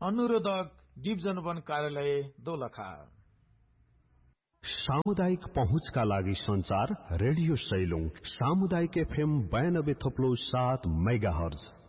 अनुरोधक division 1 कार्यालय दोलखा। सामुदायिक पहुँचका लागि संचार रेडियो सैलुङ सामुदायिक FM 92.7 मेगाहर्ज